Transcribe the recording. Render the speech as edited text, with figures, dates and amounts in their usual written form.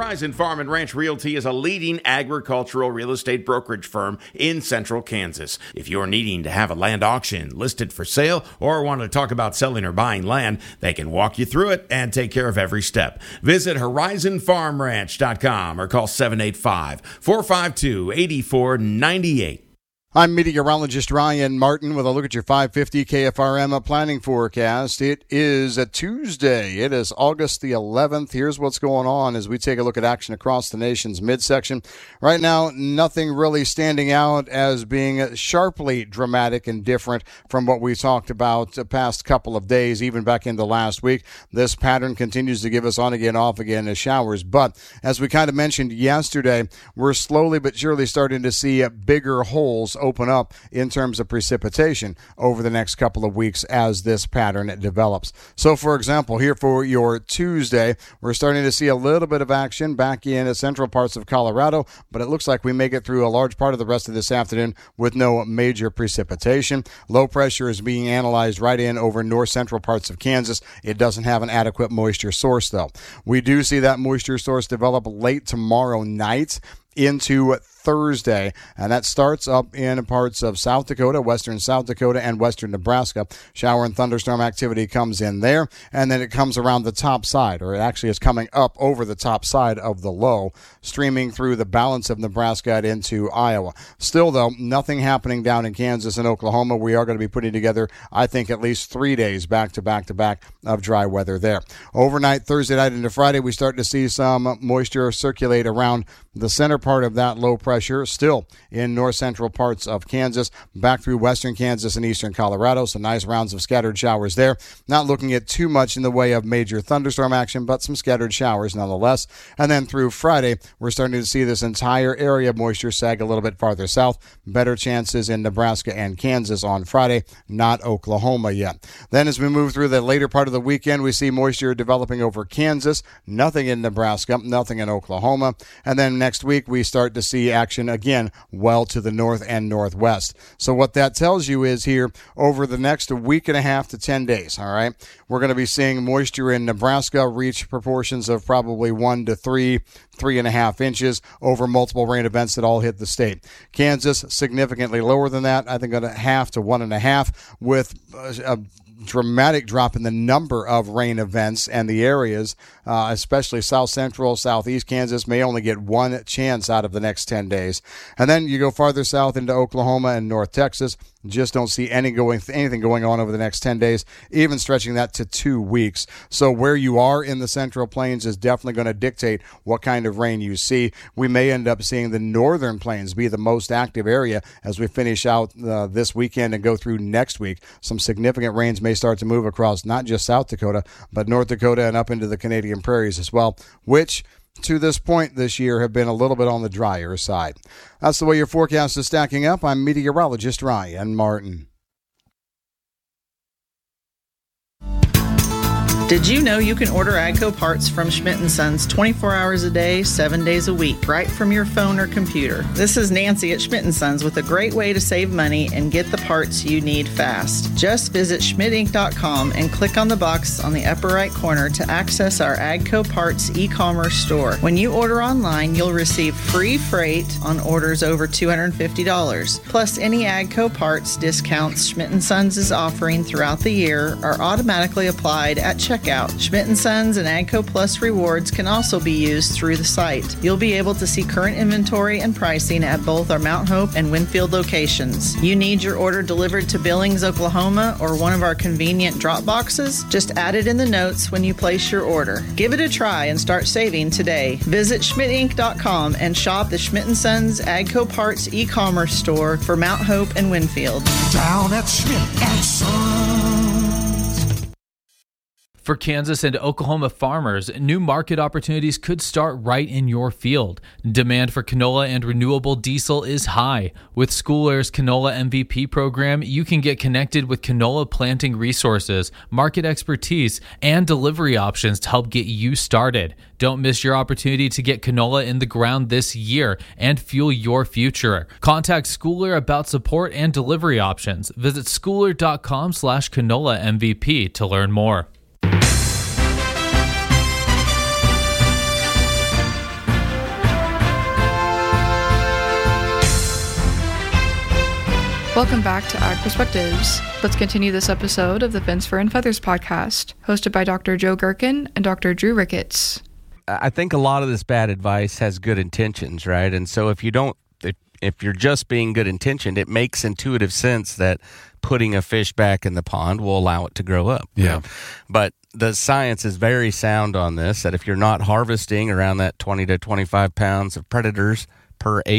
Horizon Farm and Ranch Realty is a leading agricultural real estate brokerage firm in central Kansas. If you're needing to have a land auction listed for sale or want to talk about selling or buying land, they can walk you through it and take care of every step. Visit horizonfarmranch.com or call 785-452-8498. I'm meteorologist Ryan Martin with a look at your 550 KFRM planning forecast. It is a Tuesday. It is August the 11th. Here's what's going on as we take a look at action across the nation's midsection. Right now, nothing really standing out as being sharply dramatic and different from what we talked about the past couple of days, even back into last week. This pattern continues to give us on again, off again as showers. But as we kind of mentioned yesterday, we're slowly but surely starting to see bigger holes open up in terms of precipitation over the next couple of weeks as this pattern develops. So, for example, here for your Tuesday, we're starting to see a little bit of action back in the central parts of Colorado, but it looks like we make it through a large part of the rest of this afternoon with no major precipitation. Low pressure is being analyzed right in over north central parts of Kansas. It doesn't have an adequate moisture source, though. We do see that moisture source develop late tomorrow night into Thursday, and that starts up in parts of South Dakota, western South Dakota, and western Nebraska. Shower and thunderstorm activity comes in there, and then it comes around the top side, or it actually is coming up over the top side of the low, streaming through the balance of Nebraska and into Iowa. Still, though, nothing happening down in Kansas and Oklahoma. We are going to be putting together, I think, at least 3 days back to back to back of dry weather there. Overnight, Thursday night into Friday, we start to see some moisture circulate around the center part of that low pressure, still in north central parts of Kansas, back through western Kansas and eastern Colorado. So nice rounds of scattered showers there. Not looking at too much in the way of major thunderstorm action, but some scattered showers nonetheless. And then through Friday, we're starting to see this entire area of moisture sag a little bit farther south. Better chances in Nebraska and Kansas on Friday, not Oklahoma yet. Then as we move through the later part of the weekend, we see moisture developing over Kansas, nothing in Nebraska, nothing in Oklahoma. And then next week, we start to see action again well to the north and northwest. So what that tells you is here over the next week and a half to 10 days, all right, we're going to be seeing moisture in Nebraska reach proportions of probably 1 to 3.5 inches over multiple rain events that all hit the state. Kansas, significantly lower than that, I think at 0.5 to 1.5, with a dramatic drop in the number of rain events, and the areas, especially south central, southeast Kansas, may only get one chance out of the next 10 days. And then you go farther south into Oklahoma and North Texas, just don't see anything going on over the next 10 days, even stretching that to 2 weeks. So where you are in the Central Plains is definitely going to dictate what kind of rain you see. We may end up seeing the Northern Plains be the most active area as we finish out this weekend and go through next week. Some significant rains may start to move across not just South Dakota, but North Dakota and up into the Canadian prairies as well, which to this point this year have been a little bit on the drier side. That's the way your forecast is stacking up. I'm meteorologist Ryan Martin. Did you know you can order AGCO parts from Schmidt & Sons 24 hours a day, 7 days a week, right from your phone or computer? This is Nancy at Schmidt & Sons with a great way to save money and get the parts you need fast. Just visit schmidtinc.com and click on the box on the upper right corner to access our AGCO parts e-commerce store. When you order online, you'll receive free freight on orders over $250. Plus, any AGCO parts discounts Schmidt & Sons is offering throughout the year are automatically applied at checkout. Schmidt & Sons and AGCO Plus rewards can also be used through the site. You'll be able to see current inventory and pricing at both our Mount Hope and Winfield locations. You need your order delivered to Billings, Oklahoma, or one of our convenient drop boxes? Just add it in the notes when you place your order. Give it a try and start saving today. Visit schmidtinc.com and shop the Schmidt & Sons AGCO Parts e-commerce store for Mount Hope and Winfield. Down at Schmidt & Sons. For Kansas and Oklahoma farmers, new market opportunities could start right in your field. Demand for canola and renewable diesel is high. With School Air's Canola MVP program, you can get connected with canola planting resources, market expertise, and delivery options to help get you started. Don't miss your opportunity to get canola in the ground this year and fuel your future. Contact School Air about support and delivery options. Visit schooler.com/canola MVP to learn more. Welcome back to Ag Perspectives. Let's continue this episode of the Fence, Fur, and Feathers podcast, hosted by Dr. Joe Gherkin and Dr. Drew Ricketts. I think a lot of this bad advice has good intentions, right? And so if you're just being good intentioned, it makes intuitive sense that putting a fish back in the pond will allow it to grow up. Yeah. Right? But the science is very sound on this, that if you're not harvesting around that 20 to 25 pounds of predators per acre,